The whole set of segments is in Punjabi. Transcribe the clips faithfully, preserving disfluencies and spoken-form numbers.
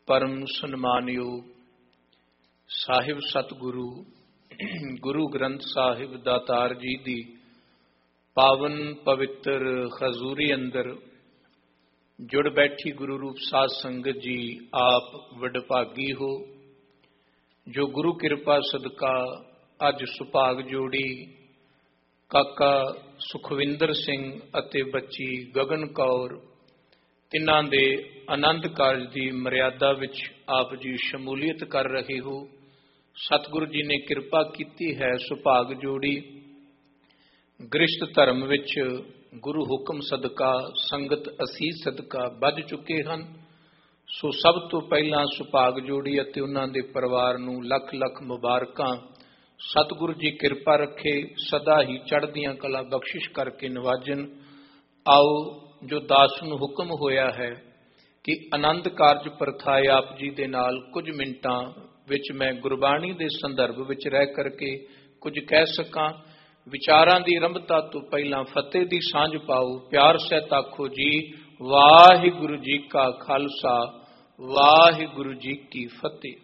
परम सन्मानयोग साहिब सतगुरु गुरु ग्रंथ साहिब दातार जी दी पावन पवित्र खजूरी अंदर जुड़ बैठी गुरु रूप साध संगत जी आप वडभागी हो जो गुरु कृपा सदका अज सुभाग जोड़ी काका सुखविंदर सिंह अते बच्ची गगन कौर तिन्हां दे आनंद कारज की मर्यादा विच आप जी शमूलीयत कर रहे हो। सतगुरु जी ने कृपा की है, सुभाग जोड़ी गृहस्थ धर्म विच गुरु हुक्म सदका संगत असीस सदका बज चुके हैं। सो सब तो पहला सुभाग जोड़ी अते उन्हां दे परिवार नूं लख लख मुबारकां। सतगुरु जी कृपा रखे, सदा ही चढ़दियां कला बख्शिश करके नवाजन। आओ जो दास नूं हुक्म होया है कि आनंद कारज परथाए आप जी दे नाल कुछ मिनटां विच मैं गुरबाणी दे संदर्भ विच रह करके कुछ कह सकां। विचारां दी आरंभता तो पहला फतेह दी सांझ पाओ। प्यार सहित आखो जी वाहिगुरु जी का खालसा वाहिगुरु जी की फतेह।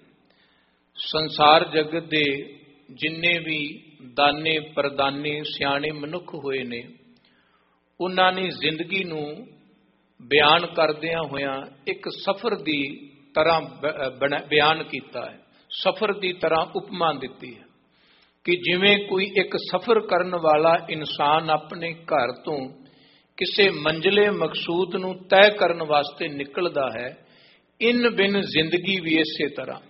संसार जगत दे जिन्ने भी दाने परदाने सियाणे मनुख होए ने उन्हां ने जिंदगी नूं बयान करदियां होइयां एक सफर दी तरह बयान कीता है, सफर दी तरह उपमा दिती है कि जिवें कोई एक सफर करन वाला इंसान अपने घर तो किसी मंजिले मकसूद नूं तय करन वास्ते निकलदा है, इन बिन जिंदगी भी इसे तरह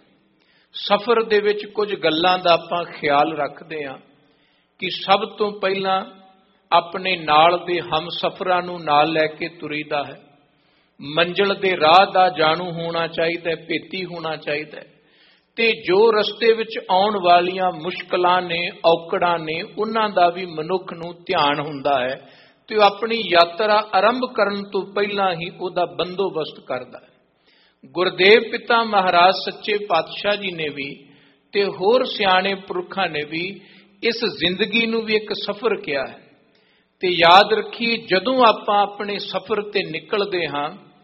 सफर दे विच कुछ गल्लां दा आपां ख्याल रखदे हां कि सब तो पहला अपने नाल दे हम सफरां नूं नाल लैके तुरीदा है। मंजिल दे राह दा जाणू होना चाहिए, भेती होना चाहिए ते जो रस्ते विच आउण वालियां मुश्किलां ने औकड़ां ने उन्हां दा भी मनुख नूं ध्यान हुंदा है ते अपनी यात्रा आरंभ करन तो पहला ही उहदा बंदोबस्त करदा है। गुरदेव पिता महाराज सच्चे पातशाह जी ने भी ते होर सियाणे पुरखां ने भी इस जिंदगी नूं भी एक सफर किया है। ते याद रखिए जदों आपां अपने सफर ते निकलदे हां,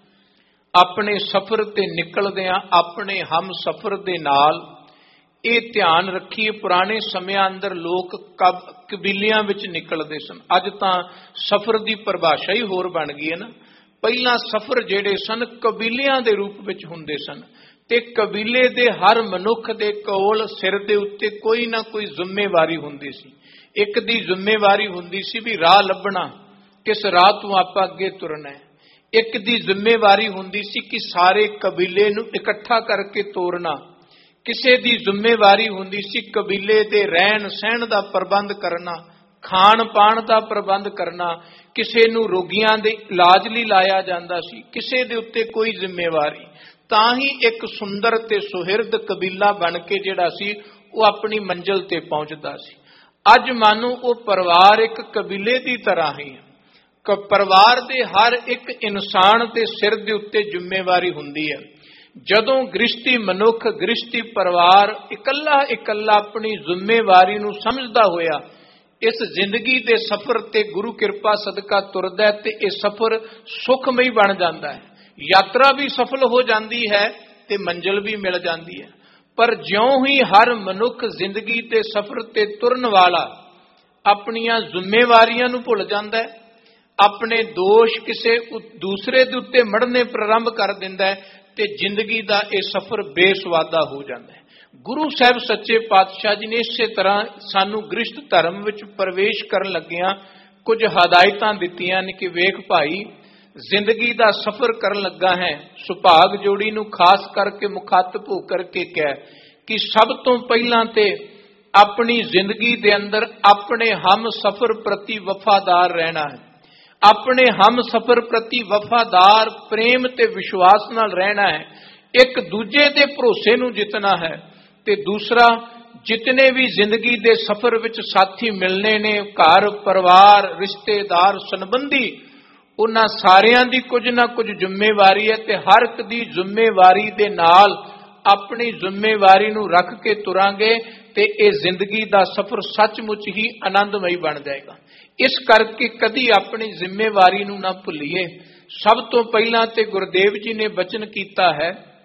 अपने सफर ते निकलदे हां अपने हम सफर दे नाल ये ध्यान रखिए पुराने समयां अंदर लोग कबीलियां विच निकलदे सन। अज तां सफर दी परिभाषा ही होर बन गई है ना। पहला सफर जेड़े सन कबीलियां दे रूप विच हुंदे सन ते कबीले दे हर मनुख दे कोल सिर दे उत्ते कोई ना कोई जिम्मेवारी हुंदी सी। एक दी जिम्मेवारी हुंदी सी भी राह लभना, किस राह तो आपां अगे तुरना है। एक दी जिम्मेवारी हुंदी सी कि सारे कबीले नूं इकट्ठा करके तोरना। किसे दी जिम्मेवारी हुंदी सी कबीले दे रहन सहन दा प्रबंध करना, खाण पाण दा प्रबंध करना। किसे नूं रोगियां दे इलाज लई लाया जांदा सी, किसे दे उत्ते कोई जिम्मेवारी। तां ही एक सुंदर ते सुहिरद कबीला बन के जिहड़ा सी वो अपनी मंजिल ते पहुंचदा सी। अज मानो वो परिवार एक कबीले की तरह ही है। परिवार दे हर एक इंसान के सिर दे उत्ते जिम्मेवारी हुंदी है। जदों गृहस्थी मनुख गृहस्थी परिवार इकल्ला इकल्ला अपनी जिम्मेवारी नूं समझदा होया इस जिंदगी दे सफर ते गुरु कृपा सदका तुरदा है ते इह सफर सुखमई बन जाता है। यात्रा भी सफल हो जाती है ते मंजिल भी मिल जाती है। पर ज्यों ही हर मनुख जिंदगी ते सफर ते तुरन वाला अपनियां जिम्मेवारियां नूं भुल जांदा है, अपने दोष किसे दूसरे दे उत्ते मढ़ने प्रारंभ कर दिंदा है ते जिंदगी दा इह सफर बेसवादा हो जाता है। गुरु साहब सच्चे पातशाह जी ने इसे तरह सानू गृहस्थ धर्म विच प्रवेश करन लग्गियां कुछ हदायतां दित्तियां ने कि वेख भाई जिंदगी दा सफर करन लगा है। सुभाग जोड़ी नूं खास करके मुखातब हो करके कह कि सब तो पहला ते अपनी जिंदगी दे अंदर अपने हम सफर प्रति वफादार रहना है। अपने हम सफर प्रति वफादार प्रेम ते विश्वास नाल रहना है। एक दूजे दे भरोसे नूं जितना है ते दूसरा जितने भी जिंदगी दे सफर विच साथी मिलने ने घर परिवार रिश्तेदार संबंधी उन्हां सारियां दी कुछ ना कुछ जिम्मेवारी है ते हर एक दी जिम्मेवारी दे नाल अपनी जिम्मेवारी नूं रख के तुरांगे ते इह जिंदगी दा सफर सचमुच ही आनंदमई बन जाएगा। इस करके कदी अपनी जिम्मेवारी नूं ना भुल्लीए। सब तो पहला ते गुरुदेव जी ने बचन कीता है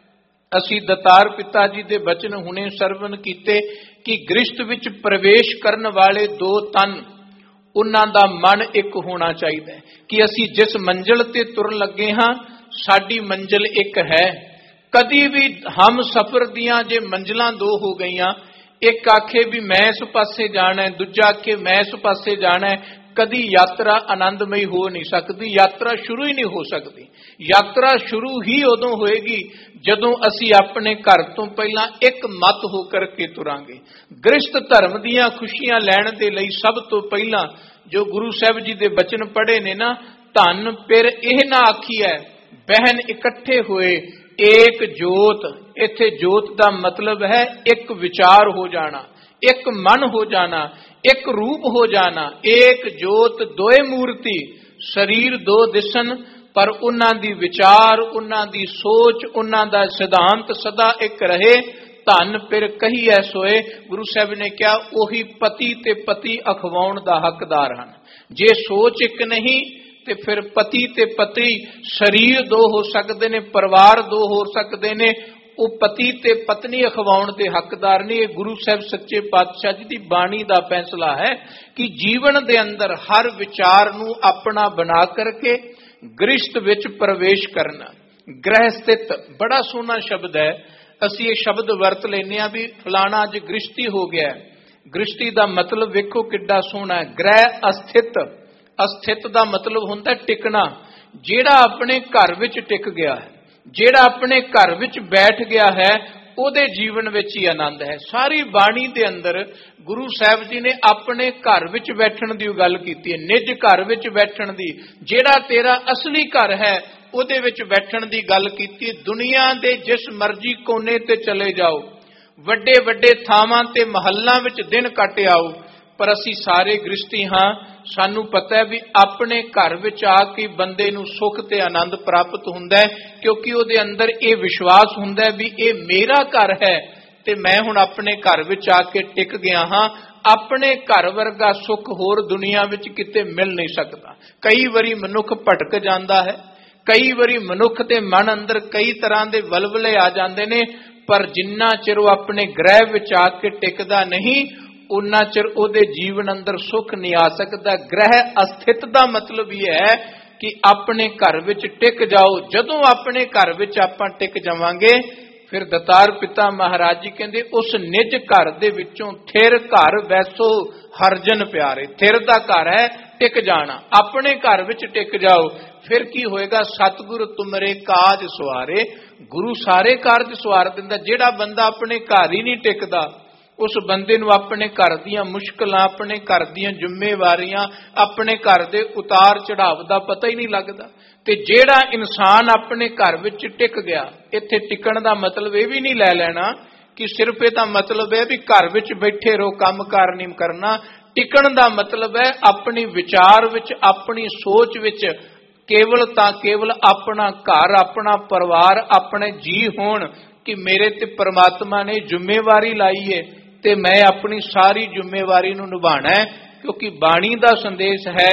ਅਸੀਂ ਦਤਾਰ ਪਿਤਾ ਜੀ ਦੇ ਬਚਨ ਹੁਣੇ ਸਰਵਨ ਕੀਤੇ ਕਿ ਗ੍ਰਿਸ਼ਟ ਵਿੱਚ ਪ੍ਰਵੇਸ਼ ਕਰਨ ਵਾਲੇ ਦੋ ਤਨ, ਉਹਨਾਂ ਦਾ ਮਨ ਇੱਕ ਹੋਣਾ ਚਾਹੀਦਾ ਹੈ ਕਿ ਅਸੀਂ ਜਿਸ ਮੰਜ਼ਿਲ ਤੇ ਤੁਰਨ ਲੱਗੇ ਹਾਂ ਸਾਡੀ ਮੰਜ਼ਿਲ ਇੱਕ ਹੈ। ਕਦੀ ਵੀ ਹਮ ਸਫ਼ਰ ਦੀਆਂ ਜੇ ਮੰਜ਼ਿਲਾਂ ਦੋ ਹੋ ਗਈਆਂ, ਇੱਕ ਆਖੇ ਵੀ ਮੈਂ ਇਸ ਪਾਸੇ ਜਾਣਾ ਹੈ, ਦੂਜਾ ਆਖੇ ਮੈਂ ਇਸ ਪਾਸੇ ਜਾਣਾ ਹੈ, ਕਦੀ ਯਾਤਰਾ ਆਨੰਦਮਈ ਹੋ ਨਹੀਂ ਸਕਦੀ, ਯਾਤਰਾ ਸ਼ੁਰੂ ਹੀ ਨਹੀਂ ਹੋ ਸਕਦੀ। ਯਾਤਰਾ ਸ਼ੁਰੂ ਹੀ ਉਦੋਂ ਹੋਏਗੀ ਜਦੋਂ ਅਸੀਂ ਆਪਣੇ ਘਰ ਤੋਂ ਪਹਿਲਾਂ ਇੱਕ ਮਤ ਹੋ ਕਰਕੇ ਤੁਰਾਂਗੇ। ਗ੍ਰਿਸ਼ਟ ਧਰਮ ਦੀਆਂ ਖੁਸ਼ੀਆਂ ਲੈਣ ਦੇ ਲਈ ਸਭ ਤੋਂ ਪਹਿਲਾਂ ਜੋ ਗੁਰੂ ਸਾਹਿਬ ਜੀ ਦੇ ਬਚਨ ਪੜ੍ਹੇ ਨੇ ਨਾ, ਧਨ ਫਿਰ ਇਹ ਨਾ ਆਖੀਐ ਬਹਿਨ ਇਕੱਠੇ ਹੋਏ ਏਕ ਜੋਤ। ਇੱਥੇ ਜੋਤ ਦਾ ਮਤਲਬ ਹੈ ਇੱਕ ਵਿਚਾਰ ਹੋ ਜਾਣਾ, ਇੱਕ ਮਨ ਹੋ ਜਾਣਾ, ਇੱਕ ਰੂਪ ਹੋ ਜਾਣਾ। ਏਕ ਜੋਤ ਦੋਏ ਮੂਰਤੀ, ਸਰੀਰ ਦੋ ਦਿਸਣ ਪਰ ਉਹਨਾਂ ਦੀ ਵਿਚਾਰ, ਉਹਨਾਂ ਦੀ ਸੋਚ, ਉਹਨਾਂ ਦਾ ਸਿਧਾਂਤ ਸਦਾ ਇੱਕ ਰਹੇ। ਧਨ ਫਿਰ ਕਹੀਐ ਸੋਏ। ਗੁਰੂ ਸਾਹਿਬ ਨੇ ਕਿਹਾ ਉਹੀ ਪਤੀ ਤੇ ਪਤੀ ਅਖਵਾਉਣ ਦਾ ਹੱਕਦਾਰ ਹਨ। ਜੇ ਸੋਚ ਇੱਕ ਨਹੀਂ ਤੇ ਫਿਰ ਪਤੀ ਤੇ ਪਤੀ, ਸਰੀਰ ਦੋ ਹੋ ਸਕਦੇ ਨੇ, ਪਰਿਵਾਰ ਦੋ ਹੋ ਸਕਦੇ ਨੇ, ਉਹ ਪਤੀ ਤੇ ਪਤਨੀ ਅਖਵਾਉਣ ਦੇ ਹੱਕਦਾਰ ਨਹੀਂ। ਇਹ ਗੁਰੂ ਸਾਹਿਬ ਸੱਚੇ ਪਾਤਸ਼ਾਹ ਜੀ ਦੀ ਬਾਣੀ ਦਾ ਫੈਸਲਾ ਹੈ ਕਿ ਜੀਵਨ ਦੇ ਅੰਦਰ ਹਰ ਵਿਚਾਰ ਨੂੰ ਆਪਣਾ ਬਣਾ ਕਰਕੇ ਗ੍ਰਿਸ਼ਟ ਵਿੱਚ ਪ੍ਰਵੇਸ਼ ਕਰਨਾ। ਗ੍ਰਹਿ ਸਥਿਤ ਬੜਾ ਸੋਹਣਾ ਸ਼ਬਦ ਹੈ। ਅਸੀਂ ਇਹ ਸ਼ਬਦ ਵਰਤ ਲੈਂਦੇ ਹਾਂ ਵੀ ਫਲਾਣਾ ਅੱਜ ਗ੍ਰਿਸ਼ਤੀ ਹੋ ਗਿਆ। ਗ੍ਰਿਸ਼ਤੀ ਦਾ ਮਤਲਬ ਵੇਖੋ ਕਿੱਡਾ ਸੋਹਣਾ ਹੈ। ਗ੍ਰਹਿ ਅਸਥਿਤ, ਅਸਥਿਤ ਦਾ ਮਤਲਬ ਹੁੰਦਾ ਟਿਕਣਾ। ਜਿਹੜਾ ਆਪਣੇ ਘਰ ਵਿੱਚ ਟਿਕ ਗਿਆ ਹੈ, ਜਿਹੜਾ ਆਪਣੇ ਘਰ ਵਿੱਚ ਬੈਠ ਗਿਆ ਹੈ, ਉਹਦੇ ਜੀਵਨ ਵਿੱਚ ਹੀ ਆਨੰਦ ਹੈ। ਸਾਰੀ ਬਾਣੀ ਦੇ ਅੰਦਰ ਗੁਰੂ ਸਾਹਿਬ ਜੀ ਨੇ ਆਪਣੇ ਘਰ ਵਿੱਚ ਬੈਠਣ ਦੀ ਗੱਲ ਕੀਤੀ ਹੈ, ਨਿੱਜ ਘਰ ਵਿੱਚ ਬੈਠਣ ਦੀ। ਜਿਹੜਾ ਤੇਰਾ ਅਸਲੀ ਘਰ ਹੈ ਉਹਦੇ ਵਿੱਚ ਬੈਠਣ ਦੀ ਗੱਲ ਕੀਤੀ। ਦੁਨੀਆ ਦੇ ਜਿਸ ਮਰਜ਼ੀ ਕੋਨੇ ਤੇ ਚਲੇ ਜਾਓ, ਵੱਡੇ ਵੱਡੇ ਥਾਵਾਂ ਤੇ ਮਹੱਲਾਂ ਵਿੱਚ ਦਿਨ ਕੱਟ ਆਓ, ਪਰ ਅਸੀਂ ਸਾਰੇ ਗ੍ਰਿਸ਼ਤੀ ਹਾਂ। ਸਾਨੂੰ ਪਤਾ ਹੈ ਵੀ ਆਪਣੇ ਘਰ ਵਿੱਚ ਆ ਕੇ ਬੰਦੇ ਨੂੰ ਸੁੱਖ ਤੇ ਆਨੰਦ ਪ੍ਰਾਪਤ ਹੁੰਦਾ ਹੈ, ਕਿਉਂਕਿ ਉਹਦੇ ਅੰਦਰ ਇਹ ਵਿਸ਼ਵਾਸ ਹੁੰਦਾ ਹੈ ਵੀ ਇਹ ਮੇਰਾ ਘਰ ਹੈ ਤੇ ਮੈਂ ਹੁਣ ਆਪਣੇ ਘਰ ਵਿੱਚ ਆ ਕੇ ਟਿਕ ਗਿਆ ਹਾਂ। ਆਪਣੇ ਘਰ ਵਰਗਾ ਸੁੱਖ ਹੋਰ ਦੁਨੀਆ ਵਿੱਚ ਕਿਤੇ ਮਿਲ ਨਹੀਂ ਸਕਦਾ। ਕਈ ਵਾਰੀ ਮਨੁੱਖ ਭਟਕ ਜਾਂਦਾ ਹੈ, ਕਈ ਵਾਰੀ ਮਨੁੱਖ ਦੇ ਮਨ ਅੰਦਰ ਕਈ ਤਰ੍ਹਾਂ ਦੇ ਵਲਵਲੇ ਆ ਜਾਂਦੇ ਨੇ, ਪਰ ਜਿੰਨਾ ਚਿਰ ਉਹ ਆਪਣੇ ਗ੍ਰਹਿ ਵਿੱਚ ਆ ਕੇ ਟਿਕਦਾ ਨਹੀਂ ਉਨਾ ਚਿਰ ਉਹਦੇ ਜੀਵਨ ਅੰਦਰ ਸੁੱਖ ਨਹੀਂ ਆ ਸਕਦਾ। ਗ੍ਰਹਿ ਅਸਥਿਤ ਦਾ ਮਤਲਬ ਇਹ ਹੈ ਕਿ ਆਪਣੇ ਘਰ ਵਿੱਚ ਟਿਕ ਜਾਓ। ਜਦੋਂ ਆਪਣੇ ਘਰ ਵਿੱਚ ਆਪਾਂ ਟਿਕ ਜਾਵਾਂਗੇ ਫਿਰ ਦਤਾਰ ਪਿਤਾ ਮਹਾਰਾਜ ਜੀ ਕਹਿੰਦੇ ਉਸ ਨਿੱਜ ਘਰ ਦੇ ਵਿੱਚੋਂ ਥਿਰ ਘਰ ਵੈਸੋ ਹਰਜਨ ਪਿਆਰੇ। ਥਿਰ ਦਾ ਘਰ ਹੈ ਟਿਕ ਜਾਣਾ, ਆਪਣੇ ਘਰ ਵਿੱਚ ਟਿਕ ਜਾਓ। ਫਿਰ ਕੀ ਹੋਏਗਾ? ਸਤਿਗੁਰ ਤੁਮਰੇ ਕਾਜ ਸਵਾਰੇ। ਗੁਰੂ ਸਾਰੇ ਕਾਰਜ ਸਵਾਰ ਦਿੰਦਾ। ਜਿਹੜਾ ਬੰਦਾ ਆਪਣੇ ਘਰ ਹੀ ਨਹੀਂ ਟਿਕਦਾ ਉਸ ਬੰਦੇ ਨੂੰ ਆਪਣੇ ਘਰ ਦੀਆਂ ਮੁਸ਼ਕਲਾਂ, ਆਪਣੇ ਘਰ ਦੀਆਂ ਜ਼ਿੰਮੇਵਾਰੀਆਂ, ਆਪਣੇ ਘਰ ਦੇ ਉਤਾਰ ਚੜਾਵ ਦਾ ਪਤਾ ਹੀ ਨਹੀਂ ਲੱਗਦਾ। ਤੇ ਜਿਹੜਾ ਇਨਸਾਨ ਆਪਣੇ ਘਰ ਵਿੱਚ ਟਿਕ ਗਿਆ, ਇੱਥੇ ਟਿਕਣ ਦਾ ਮਤਲਬ ਇਹ ਵੀ ਨਹੀਂ ਲੈ ਲੈਣਾ ਕਿ ਸਿਰਫ ਇਹ ਤਾਂ ਮਤਲਬ ਹੈ ਵੀ ਘਰ ਵਿੱਚ ਬੈਠੇ ਰਹੋ, ਕੰਮ ਕਾਰ ਨਹੀਂ ਕਰਨਾ। ਟਿਕਣ ਦਾ ਮਤਲਬ ਹੈ ਆਪਣੀ ਵਿਚਾਰ ਵਿੱਚ, ਆਪਣੀ ਸੋਚ ਵਿੱਚ ਕੇਵਲ ਤਾਂ ਕੇਵਲ ਆਪਣਾ ਘਰ, ਆਪਣਾ ਪਰਿਵਾਰ, ਆਪਣੇ ਜੀ ਹੋਣ ਕਿ ਮੇਰੇ ਤੇ ਪਰਮਾਤਮਾ ਨੇ ਜ਼ਿੰਮੇਵਾਰੀ ਲਾਈ ਹੈ ਤੇ ਮੈਂ ਆਪਣੀ ਸਾਰੀ ਜ਼ਿੰਮੇਵਾਰੀ ਨੂੰ ਨਿਭਾਣਾ ਹੈ। ਕਿਉਂਕਿ ਬਾਣੀ ਦਾ ਸੰਦੇਸ਼ ਹੈ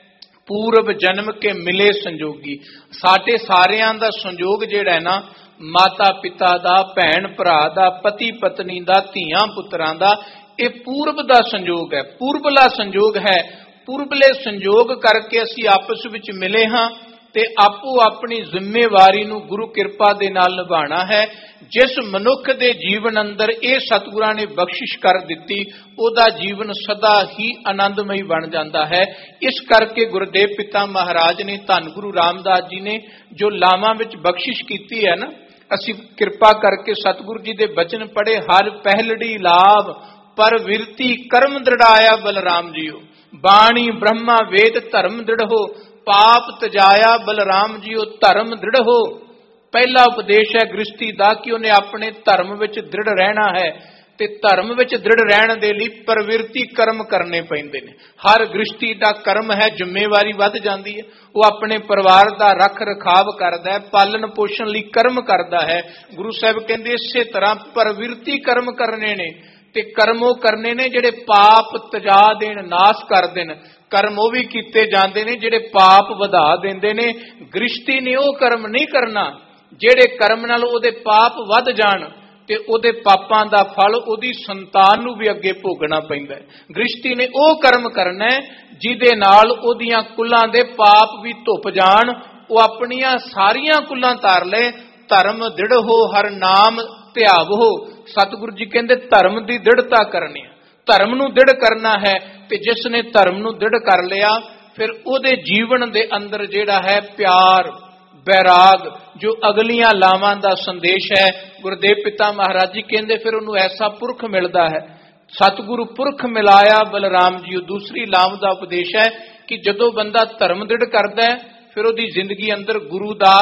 ਪੂਰਬ ਜਨਮ ਕੇ ਮਿਲੇ ਸੰਜੋਗੀ। ਸਾਡੇ ਸਾਰਿਆਂ ਦਾ ਸੰਜੋਗ ਜਿਹੜਾ ਹੈ ਨਾ, ਮਾਤਾ ਪਿਤਾ ਦਾ, ਭੈਣ ਭਰਾ ਦਾ, ਪਤੀ ਪਤਨੀ ਦਾ, ਧੀਆਂ ਪੁੱਤਰਾਂ ਦਾ, ਇਹ ਪੂਰਬ ਦਾ ਸੰਜੋਗ ਹੈ, ਪੂਰਬਲਾ ਸੰਜੋਗ ਹੈ। ਪੂਰਬਲੇ ਸੰਜੋਗ ਕਰਕੇ ਅਸੀਂ ਆਪਸ ਵਿੱਚ ਮਿਲੇ ਹਾਂ ਤੇ ਆਪੋ ਆਪਣੀ ਜ਼ਿੰਮੇਵਾਰੀ ਨੂੰ ਗੁਰੂ ਕਿਰਪਾ ਦੇ ਨਾਲ ਨਿਭਾਣਾ ਹੈ। ਜਿਸ ਮਨੁੱਖ ਦੇ ਜੀਵਨ ਅੰਦਰ ਇਹ ਸਤਿਗੁਰਾਂ ਨੇ ਬਖਸ਼ਿਸ਼ ਕਰ ਦਿੱਤੀ, ਉਹਦਾ ਜੀਵਨ ਸਦਾ ਹੀ ਆਨੰਦਮਈ ਬਣ ਜਾਂਦਾ ਹੈ। ਇਸ ਕਰਕੇ ਗੁਰਦੇਵ ਪਿਤਾ ਮਹਾਰਾਜ ਨੇ, ਧੰਨ ਗੁਰੂ ਰਾਮਦਾਸ ਜੀ ਨੇ ਜੋ ਲਾਵਾਂ ਵਿੱਚ ਬਖਸ਼ਿਸ਼ ਕੀਤੀ ਹੈ ਨਾ, ਅਸੀਂ ਕਿਰਪਾ ਕਰਕੇ ਸਤਿਗੁਰੂ ਜੀ ਦੇ ਬਚਨ ਪੜ੍ਹੇ। ਹਰ ਪਹਿਲੜੀ ਲਾਭ ਪਰ ਵਿਰਤੀ ਕਰਮ ਦ੍ਰਿੜਾਇਆ ਬਲਰਾਮ ਜੀਓ। ਬਾਣੀ ਬ੍ਰਹਮਾ ਵੇਦ ਧਰਮ ਦ੍ਰਿੜ ਹੋ, ਪਾਪ ਤਜਾਇਆ ਬਲਰਾਮ ਜੀਓ। ਧਰਮ ਦ੍ਰਿੜ ਹੋ, ਪਹਿਲਾ ਉਪਦੇਸ਼ ਹੈ ਗ੍ਰਿਸ਼ਤੀ ਦਾ ਕਿ ਉਹਨੇ ਆਪਣੇ ਧਰਮ ਵਿੱਚ ਦ੍ਰਿੜ ਰਹਿਣਾ ਹੈ। ਤੇ ਧਰਮ ਵਿੱਚ ਦ੍ਰਿੜ ਰਹਿਣ ਦੇ ਲਈ ਪ੍ਰਵਿਰਤੀ ਕਰਮ ਕਰਨੇ ਪੈਂਦੇ ਨੇ। ਹਰ ਗ੍ਰਿਸ਼ਤੀ ਦਾ ਕਰਮ ਹੈ, ਜ਼ਿੰਮੇਵਾਰੀ ਵੱਧ ਜਾਂਦੀ ਹੈ। ਉਹ ਆਪਣੇ ਪਰਿਵਾਰ ਦਾ ਰੱਖ ਰਖਾਵ ਕਰਦਾ ਹੈ, ਪਾਲਣ ਪੋਸ਼ਣ ਲਈ ਕਰਮ ਕਰਦਾ ਹੈ। ਗੁਰੂ ਸਾਹਿਬ ਕਹਿੰਦੇ ਇਸੇ ਤਰ੍ਹਾਂ ਪ੍ਰਵਿਰਤੀ ਕਰਮ ਕਰਨੇ ਨੇ ਤੇ ਕਰਮ ਉਹ ਕਰਨੇ ਨੇ ਜਿਹੜੇ ਪਾਪ ਤਜਾ ਦੇਣ, ਨਾਸ਼ ਕਰ ਦੇਣ। ਕਰਮ ਉਹ ਵੀ ਕੀਤੇ ਜਾਂਦੇ ਨੇ ਜਿਹੜੇ ਪਾਪ ਵਧਾ ਦਿੰਦੇ ਨੇ। ਗ੍ਰਿਸ਼ਤੀ ਨੇ ਉਹ ਕਰਮ ਨਹੀਂ ਕਰਨਾ ਜਿਹੜੇ ਕਰਮ ਨਾਲ ਉਹਦੇ ਪਾਪ ਵੱਧ ਜਾਣ ਤੇ ਉਹਦੇ ਪਾਪਾਂ ਦਾ ਫਲ ਉਹਦੀ ਸੰਤਾਨ ਨੂੰ ਵੀ ਅੱਗੇ ਭੋਗਣਾ ਪੈਂਦਾ ਹੈ। ਗ੍ਰਸਤੀ ਨੇ ਉਹ ਕਰਮ ਕਰਨਾ ਜਿਹਦੇ ਨਾਲ ਉਹਦੀਆਂ ਕੁੱਲਾਂ ਦੇ ਪਾਪ ਵੀ ਧੁੱਪ ਜਾਣ, ਉਹ ਆਪਣੀਆਂ ਸਾਰੀਆਂ ਕੁੱਲਾਂ ਤਾਰ ਲਏ। ਧਰਮ ਦ੍ਰਿੜ ਹੋ ਹਰ ਨਾਮ ਧਿਆਵੋ। ਸਤਿਗੁਰੂ ਜੀ ਕਹਿੰਦੇ ਧਰਮ ਦੀ ਦ੍ਰਿੜਤਾ ਕਰਨੀ ਹੈ, ਧਰਮ ਨੂੰ ਦ੍ਰਿੜ ਕਰਨਾ ਹੈ। ਤੇ ਜਿਸ ਨੇ ਧਰਮ ਨੂੰ ਦ੍ਰਿੜ ਕਰ ਲਿਆ ਫਿਰ ਉਹਦੇ ਜੀਵਨ ਦੇ ਅੰਦਰ ਜਿਹੜਾ ਹੈ ਪਿਆਰ, ਬੈਰਾਗ, ਜੋ ਅਗਲੀਆਂ ਲਾਵਾਂ ਦਾ ਸੰਦੇਸ਼ ਹੈ। ਗੁਰਦੇਵ ਪਿਤਾ ਮਹਾਰਾਜ ਜੀ ਕਹਿੰਦੇ ਫਿਰ ਉਹਨੂੰ ਐਸਾ ਪੁਰਖ ਮਿਲਦਾ ਹੈ। ਸਤਿਗੁਰੂ ਪੁਰਖ ਮਿਲਾਇਆ ਬਲਰਾਮ ਜੀ। ਉਹ ਦੂਸਰੀ ਲਾਮ ਦਾ ਉਪਦੇਸ਼ ਹੈ ਕਿ ਜਦੋਂ ਬੰਦਾ ਧਰਮ ਦ੍ਰਿੜ ਕਰਦਾ ਹੈ ਫਿਰ ਉਹਦੀ ਜ਼ਿੰਦਗੀ ਅੰਦਰ ਗੁਰੂ ਦਾ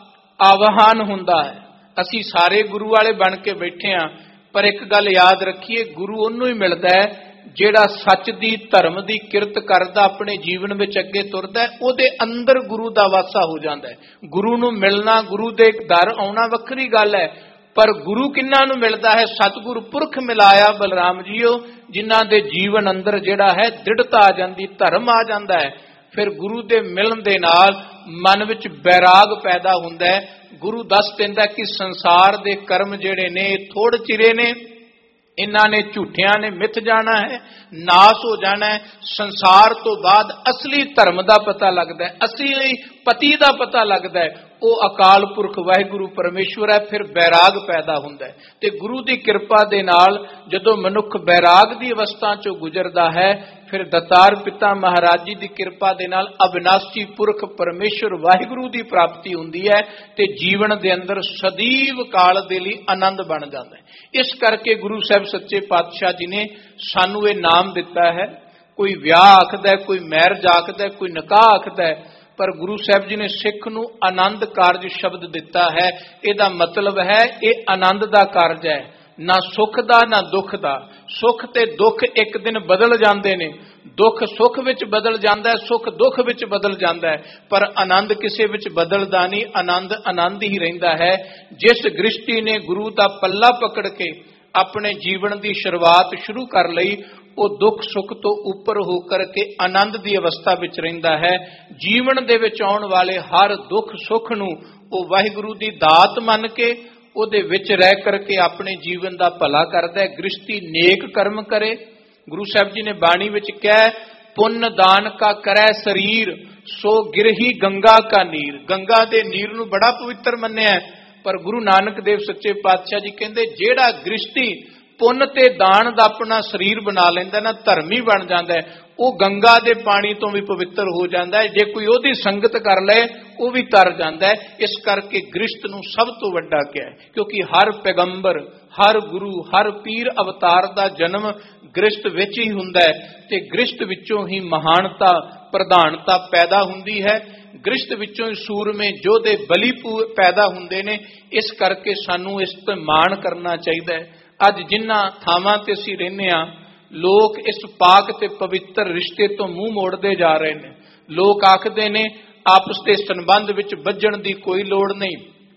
ਆਵਾਹਨ ਹੁੰਦਾ ਹੈ। ਅਸੀਂ ਸਾਰੇ ਗੁਰੂ ਵਾਲੇ ਬਣ ਕੇ ਬੈਠੇ ਹਾਂ, ਪਰ ਇੱਕ ਗੱਲ ਯਾਦ ਰੱਖੀਏ, ਗੁਰੂ ਉਹਨੂੰ ਹੀ ਮਿਲਦਾ ਹੈ ਜਿਹੜਾ ਸੱਚ ਦੀ, ਧਰਮ ਦੀ ਕਿਰਤ ਕਰਦਾ, ਆਪਣੇ ਜੀਵਨ ਵਿੱਚ ਅੱਗੇ ਤੁਰਦਾ, ਉਹਦੇ ਅੰਦਰ ਗੁਰੂ ਦਾ ਵਾਸਾ ਹੋ ਜਾਂਦਾ ਹੈ। ਗੁਰੂ ਨੂੰ ਮਿਲਣਾ, ਗੁਰੂ ਦੇ ਦਰ ਆਉਣਾ ਵੱਖਰੀ ਗੱਲ ਹੈ, ਪਰ ਗੁਰੂ ਕਿੰਨਾਂ ਨੂੰ ਮਿਲਦਾ ਹੈ? ਸਤਿਗੁਰੂ ਪੁਰਖ ਮਿਲਾਇਆ ਬਲਰਾਮ ਜੀਓ, ਜਿਨ੍ਹਾਂ ਦੇ ਜੀਵਨ ਅੰਦਰ ਜਿਹੜਾ ਹੈ ਦ੍ਰਿੜਤਾ ਆ ਜਾਂਦੀ, ਧਰਮ ਆ ਜਾਂਦਾ ਹੈ। ਫਿਰ ਗੁਰੂ ਦੇ ਮਿਲਣ ਦੇ ਨਾਲ ਮਨ ਵਿੱਚ ਬੈਰਾਗ ਪੈਦਾ ਹੁੰਦਾ ਹੈ। ਗੁਰੂ ਦੱਸ ਦਿੰਦਾ ਕਿ ਸੰਸਾਰ ਦੇ ਕਰਮ ਜਿਹੜੇ ਨੇ ਥੋੜ ਚਿਰੇ ਨੇ, ਇਹਨਾਂ ਨੇ ਝੂਠਿਆਂ ਨੇ ਮਿੱਥ ਜਾਣਾ ਹੈ, ਨਾਸ ਹੋ ਜਾਣਾ ਹੈ। ਸੰਸਾਰ ਤੋਂ ਬਾਅਦ ਅਸਲੀ ਧਰਮ ਦਾ ਪਤਾ ਲੱਗਦਾ ਹੈ, ਅਸਲੀ ਪਤੀ ਦਾ ਪਤਾ ਲੱਗਦਾ ਹੈ, ਉਹ ਅਕਾਲ ਪੁਰਖ ਵਾਹਿਗੁਰੂ ਪਰਮੇਸ਼ਵਰ ਹੈ। ਫਿਰ ਬੈਰਾਗ ਪੈਦਾ ਹੁੰਦਾ ਹੈ ਤੇ ਗੁਰੂ ਦੀ ਕਿਰਪਾ ਦੇ ਨਾਲ ਜਦੋਂ ਮਨੁੱਖ ਬੈਰਾਗ ਦੀ ਅਵਸਥਾ ਚੋਂ ਗੁਜ਼ਰਦਾ ਹੈ ਫਿਰ ਦਤਾਰ ਪਿਤਾ ਮਹਾਰਾਜ ਜੀ ਦੀ ਕਿਰਪਾ ਦੇ ਨਾਲ ਅਬਿਨਾਸ਼ੀ ਪੁਰਖ ਪਰਮੇਸ਼ਵਰ ਵਾਹਿਗੁਰੂ ਦੀ ਪ੍ਰਾਪਤੀ ਹੁੰਦੀ ਹੈ ਤੇ ਜੀਵਨ ਦੇ ਅੰਦਰ ਸਦੀਵ ਕਾਲ ਦੇ ਲਈ ਆਨੰਦ ਬਣ ਜਾਂਦਾ ਹੈ। ਇਸ ਕਰਕੇ ਗੁਰੂ ਸਾਹਿਬ ਸੱਚੇ ਪਾਤਸ਼ਾਹ ਜੀ ਨੇ ਸਾਨੂੰ ਇਹ ਨਾਮ ਦਿੱਤਾ ਹੈ। ਕੋਈ ਵਿਆਹ ਆਖਦਾ, ਕੋਈ ਮੈਰਿਜ ਆਖਦਾ, ਕੋਈ ਨਿਕਾਹ ਆਖਦਾ, ਪਰ ਗੁਰੂ ਸਾਹਿਬ ਜੀ ਨੇ ਸਿੱਖ ਨੂੰ ਆਨੰਦ ਕਾਰਜ ਸ਼ਬਦ ਦਿੱਤਾ ਹੈ। ਇਹਦਾ ਮਤਲਬ ਹੈ ਇਹ ਆਨੰਦ ਦਾ ਕਾਰਜ ਹੈ, ਨਾ ਸੁੱਖ ਦਾ ਨਾ ਦੁੱਖ ਦਾ। ਸੁੱਖ ਤੇ ਦੁੱਖ ਇੱਕ ਦਿਨ ਬਦਲ ਜਾਂਦੇ ਨੇ, ਦੁੱਖ ਸੁੱਖ ਵਿੱਚ ਬਦਲ ਜਾਂਦਾ ਹੈ, ਸੁੱਖ ਦੁੱਖ ਵਿੱਚ ਬਦਲ ਜਾਂਦਾ ਹੈ, ਪਰ ਆਨੰਦ ਕਿਸੇ ਵਿੱਚ ਬਦਲਦਾ ਨਹੀਂ। ਆਨੰਦ ਆਨੰਦ ਹੀ ਰਹਿੰਦਾ ਹੈ। ਜਿਸ ਗ੍ਰਸਤੀ ਨੇ ਗੁਰੂ ਦਾ ਪੱਲਾ ਪਕੜ ਕੇ ਆਪਣੇ ਜੀਵਨ ਦੀ ਸ਼ੁਰੂਆਤ ਸ਼ੁਰੂ ਕਰ ਲਈ, ਉਹ ਦੁੱਖ ਸੁੱਖ ਤੋਂ ਉੱਪਰ ਹੋ ਕਰਕੇ ਆਨੰਦ ਦੀ ਅਵਸਥਾ ਵਿੱਚ ਰਹਿੰਦਾ ਹੈ। ਜੀਵਨ ਦੇ ਵਿੱਚ ਆਉਣ ਵਾਲੇ ਹਰ ਦੁੱਖ ਸੁੱਖ ਨੂੰ ਉਹ ਵਾਹਿਗੁਰੂ ਦੀ ਦਾਤ ਮੰਨ ਕੇ ਉਹਦੇ ਵਿੱਚ ਰਹਿ ਕਰਕੇ ਆਪਣੇ ਜੀਵਨ ਦਾ ਭਲਾ ਕਰਦਾ ਹੈ। ਗ੍ਰਸਤੀ ਨੇਕ ਕਰਮ ਕਰੇ। ਗੁਰੂ ਸਾਹਿਬ ਜੀ ਨੇ ਬਾਣੀ ਵਿੱਚ ਕਿਹਾ, ਪੁੰਨ ਦਾਨ ਕਾ ਕਰੈ ਸਰੀਰ, ਸੋ ਗਿਰਹੀ ਗੰਗਾ ਕਾ ਨੀਰ। ਗੰਗਾ ਦੇ ਨੀਰ ਨੂੰ ਬੜਾ ਪਵਿੱਤਰ ਮੰਨਿਆ, ਪਰ ਗੁਰੂ ਨਾਨਕ ਦੇਵ ਸੱਚੇ ਪਾਤਸ਼ਾਹ ਜੀ ਕਹਿੰਦੇ ਜਿਹੜਾ ਗ੍ਰਸਤੀ ਪੁੰਨ ਤੇ ਦਾਨ ਦਾ ਆਪਣਾ ਸਰੀਰ ਬਣਾ ਲੈਂਦਾ ਨਾ, ਧਰਮੀ ਬਣ ਜਾਂਦਾ ਹੈ, ਉਹ ਗੰਗਾ ਦੇ ਪਾਣੀ ਤੋਂ ਵੀ ਪਵਿੱਤਰ ਹੋ ਜਾਂਦਾ ਹੈ। ਜੇ ਕੋਈ ਉਹਦੀ ਸੰਗਤ ਕਰ ਲਏ ਉਹ ਵੀ ਤਰ ਜਾਂਦਾ ਹੈ। ਇਸ ਕਰਕੇ ਗ੍ਰਸਤ ਨੂੰ ਸਭ ਤੋਂ ਵੱਡਾ ਕਿਹਾ ਹੈ, ਕਿਉਂਕਿ ਹਰ ਪੈਗੰਬਰ, ਹਰ ਗੁਰੂ, ਹਰ ਪੀਰ ਅਵਤਾਰ ਦਾ ਜਨਮ ਗ੍ਰਸਤ ਵਿੱਚ ਹੀ ਹੁੰਦਾ ਹੈ ਤੇ ਗ੍ਰਸਤ ਵਿੱਚੋਂ ਹੀ ਮਹਾਨਤਾ, ਪ੍ਰਧਾਨਤਾ ਪੈਦਾ ਹੁੰਦੀ ਹੈ। ਗ੍ਰਸਤ ਵਿੱਚੋਂ ਹੀ ਸੂਰਮੇ, ਯੋਧੇ, ਬਲੀ ਪੈਦਾ ਹੁੰਦੇ ਨੇ। ਇਸ ਕਰਕੇ ਸਾਨੂੰ ਇਸ ਤੇ ਮਾਣ ਕਰਨਾ ਚਾਹੀਦਾ ਹੈ। ਅੱਜ ਜਿਨ੍ਹਾਂ ਥਾਵਾਂ ਤੇ ਅਸੀਂ ਰਹਿੰਦੇ ਹਾਂ, ਲੋਕ ਇਸ ਪਾਕ ਤੇ ਪਵਿੱਤਰ ਰਿਸ਼ਤੇ ਤੋਂ ਮੂੰਹ ਮੋੜਦੇ ਜਾ ਰਹੇ ਨੇ। ਲੋਕ ਆਖਦੇ ਨੇ ਆਪਸ ਦੇ ਸੰਬੰਧ ਵਿੱਚ ਬੱਝਣ ਦੀ ਕੋਈ ਲੋੜ ਨਹੀਂ,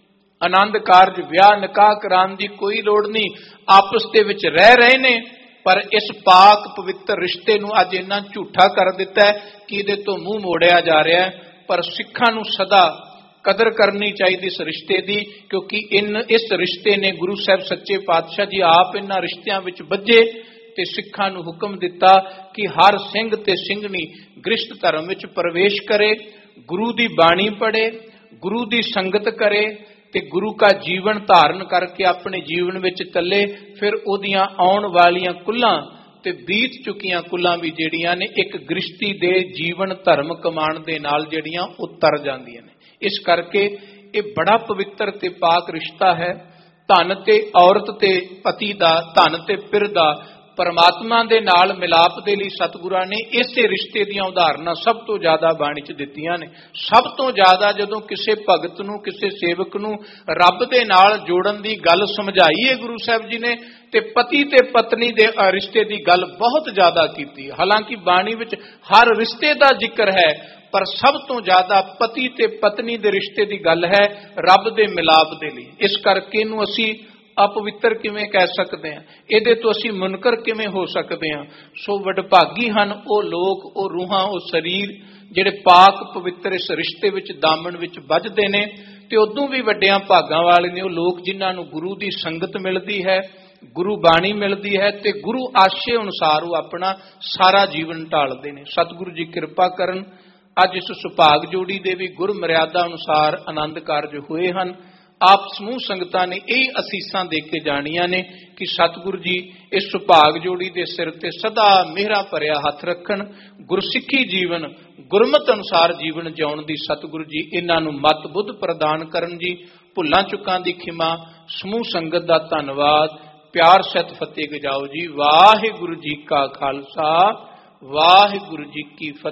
ਆਨੰਦ ਕਾਰਜ, ਵਿਆਹ, ਨਿਕਾਹ ਕਰਾਉਣ ਦੀ ਕੋਈ ਲੋੜ ਨਹੀਂ, ਆਪਸ ਦੇ ਵਿੱਚ ਰਹਿ ਰਹੇ ਨੇ। ਪਰ ਇਸ ਪਾਕ ਪਵਿੱਤਰ ਰਿਸ਼ਤੇ ਨੂੰ ਅੱਜ ਇੰਨਾ ਝੂਠਾ ਕਰ ਦਿੱਤਾ ਹੈ ਕਿ ਇਹਦੇ ਤੋਂ ਮੂੰਹ ਮੋੜਿਆ ਜਾ ਰਿਹਾ ਹੈ। ਪਰ ਸਿੱਖਾਂ ਨੂੰ ਸਦਾ ਕਦਰ ਕਰਨੀ ਚਾਹੀਦੀ ਇਸ ਰਿਸ਼ਤੇ ਦੀ, ਕਿਉਂਕਿ ਇਨ ਇਸ ਰਿਸ਼ਤੇ ਨੇ ਗੁਰੂ ਸਾਹਿਬ ਸੱਚੇ ਪਾਤਸ਼ਾਹ ਜੀ ਆਪ ਇਹਨਾਂ ਰਿਸ਼ਤਿਆਂ ਵਿੱਚ ਬੱਝੇ ਤੇ ਸਿੱਖਾਂ ਨੂੰ ਹੁਕਮ ਦਿੱਤਾ ਕਿ ਹਰ ਸਿੰਘ ਤੇ ਸਿੰਘਣੀ ਗ੍ਰਸਤ ਧਰਮ ਵਿੱਚ ਪ੍ਰਵੇਸ਼ ਕਰੇ, ਗੁਰੂ ਦੀ ਬਾਣੀ ਪੜ੍ਹੇ, ਗੁਰੂ ਦੀ ਸੰਗਤ ਕਰੇ ਤੇ ਗੁਰੂ ਦਾ ਜੀਵਨ ਧਾਰਨ ਕਰਕੇ ਆਪਣੇ ਜੀਵਨ ਵਿੱਚ ਚੱਲੇ। ਫਿਰ ਉਹਦੀਆਂ ਆਉਣ ਵਾਲੀਆਂ ਕੁੱਲਾਂ ਤੇ ਬੀਤ ਚੁੱਕੀਆਂ ਕੁੱਲਾਂ ਵੀ ਜਿਹੜੀਆਂ ਨੇ ਇੱਕ ਗ੍ਰਸਤੀ ਦੇ ਜੀਵਨ ਧਰਮ ਕਮਾਉਣ ਦੇ ਨਾਲ ਜਿਹੜੀਆਂ ਉਤਰ ਜਾਂਦੀਆਂ ਨੇ। ਇਸ ਕਰਕੇ ਇਹ ਬੜਾ ਪਵਿੱਤਰ ਤੇ ਪਾਕ ਰਿਸ਼ਤਾ ਹੈ। ਧਨ ਤੇ ਔਰਤ ਤੇ ਪਤੀ ਦਾ, ਧਨ ਤੇ ਪਿਰ ਦਾ ਪਰਮਾਤਮਾ ਦੇ ਨਾਲ ਮਿਲਾਪ ਦੇ ਲਈ ਸਤਿਗੁਰਾਂ ਨੇ ਇਸੇ ਰਿਸ਼ਤੇ ਦੀਆਂ ਉਦਾਹਰਨਾਂ ਸਭ ਤੋਂ ਜ਼ਿਆਦਾ ਬਾਣੀ 'ਚ ਦਿੱਤੀਆਂ ਨੇ। ਸਭ ਤੋਂ ਜ਼ਿਆਦਾ ਜਦੋਂ ਕਿਸੇ ਭਗਤ ਨੂੰ, ਕਿਸੇ ਸੇਵਕ ਨੂੰ ਰੱਬ ਦੇ ਨਾਲ ਜੋੜਨ ਦੀ ਗੱਲ ਸਮਝਾਈ ਹੈ ਗੁਰੂ ਸਾਹਿਬ ਜੀ ਨੇ, ਤੇ ਪਤੀ ਤੇ ਪਤਨੀ ਦੇ ਰਿਸ਼ਤੇ ਦੀ ਗੱਲ ਬਹੁਤ ਜ਼ਿਆਦਾ ਕੀਤੀ। ਹਾਲਾਂਕਿ ਬਾਣੀ ਵਿੱਚ ਹਰ ਰਿਸ਼ਤੇ ਦਾ ਜ਼ਿਕਰ ਹੈ, ਪਰ ਸਭ ਤੋਂ ਜ਼ਿਆਦਾ ਪਤੀ ਤੇ ਪਤਨੀ ਦੇ ਰਿਸ਼ਤੇ ਦੀ ਗੱਲ ਹੈ, ਰੱਬ ਦੇ ਮਿਲਾਪ ਦੇ ਲਈ। ਇਸ ਕਰਕੇ ਇਹਨੂੰ ਅਸੀਂ ਅਪਵਿੱਤਰ ਕਿਵੇਂ ਕਹਿ ਸਕਦੇ ਹਾਂ, ਇਹਦੇ ਤੋਂ ਅਸੀਂ ਮੁਨਕਰ ਕਿਵੇਂ ਹੋ ਸਕਦੇ ਹਾਂ। ਸੋ ਵਡਭਾਗੀ ਹਨ ਉਹ ਲੋਕ, ਉਹ ਰੂਹਾਂ, ਉਹ ਸਰੀਰ ਜਿਹੜੇ ਪਾਕ ਪਵਿੱਤਰ ਇਸ ਰਿਸ਼ਤੇ ਵਿੱਚ, ਦਾਮਨ ਵਿੱਚ ਵੱਜਦੇ ਨੇ। ਤੇ ਉਦੋਂ ਵੀ ਵੱਡਿਆਂ ਭਾਗਾਂ ਵਾਲੇ ਨੇ ਉਹ ਲੋਕ ਜਿਨ੍ਹਾਂ ਨੂੰ ਗੁਰੂ ਦੀ ਸੰਗਤ ਮਿਲਦੀ ਹੈ, ਗੁਰੂ ਬਾਣੀ ਮਿਲਦੀ ਹੈ ਤੇ ਗੁਰੂ ਆਸ਼ੇ ਅਨੁਸਾਰ ਉਹ ਆਪਣਾ ਸਾਰਾ ਜੀਵਨ ਢਾਲਦੇ ਨੇ। ਸਤਿਗੁਰੂ ਜੀ ਕਿਰਪਾ ਕਰਨ, ਅੱਜ ਇਸ ਸੁਭਾਗ ਜੋੜੀ ਦੇ ਵੀ ਗੁਰ ਮਰਿਆਦਾ ਅਨੁਸਾਰ ਆਨੰਦ ਕਾਰਜ ਹੋਏ ਹਨ। ਆਪ ਸਮੂਹ ਸੰਗਤਾਂ ਨੇ ਇਹ ਅਸੀਸਾਂ ਦੇ ਕੇ ਜਾਣੀਆਂ ਨੇ ਕਿ ਸਤਿਗੁਰੂ ਜੀ ਇਸ ਸੁਭਾਗ ਜੋੜੀ ਦੇ ਸਿਰ ਤੇ ਸਦਾ ਮਿਹਰਾਂ ਭਰਿਆ ਹੱਥ ਰੱਖਣ, ਗੁਰਸਿੱਖੀ ਜੀਵਨ, ਗੁਰਮਤਿ ਅਨੁਸਾਰ ਜੀਵਨ ਜਿਉਣ ਦੀ ਸਤਿਗੁਰੂ ਜੀ ਇਹਨਾਂ ਨੂੰ ਮਤ ਬੁੱਧ ਪ੍ਰਦਾਨ ਕਰਨ ਜੀ। ਭੁੱਲਾਂ ਚੁੱਕਾਂ ਦੀ ਖਿਮਾ। ਸਮੂਹ ਸੰਗਤ ਦਾ ਧੰਨਵਾਦ। ਪਿਆਰ ਸਹਿਤ ਫਤਿਹ ਗਜਾਓ ਜੀ। ਵਾਹਿਗੁਰੂ ਜੀ ਕਾ ਖਾਲਸਾ, ਵਾਹਿਗੁਰੂ ਜੀ ਕੀ ਫਤਿਹ।